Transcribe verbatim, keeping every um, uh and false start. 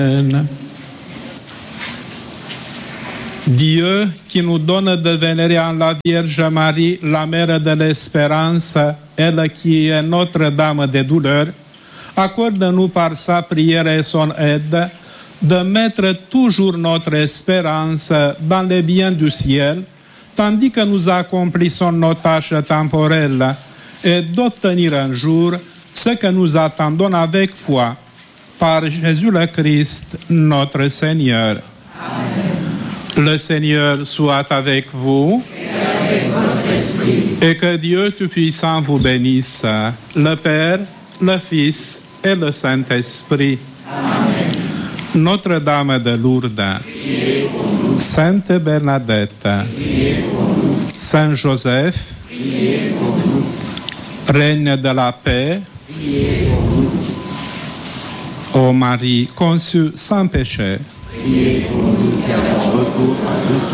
Dieu qui nous donne de vénérer en la Vierge Marie, la mère de l'espérance, elle qui est Notre-Dame des douleurs, accorde-nous par sa prière et son aide de mettre toujours notre espérance dans les biens du ciel, tandis que nous accomplissons nos tâches temporelles, et d'obtenir un jour ce que nous attendons avec foi, par Jésus le Christ, notre Seigneur. Amen. Le Seigneur soit avec vous, et avec votre esprit, et que Dieu Tout-Puissant vous bénisse, le Père, le Fils et le Saint-Esprit. Amen. Notre-Dame de Lourdes, Sainte Bernadette, Saint Joseph, Reine de la paix, ô Marie conçue sans péché,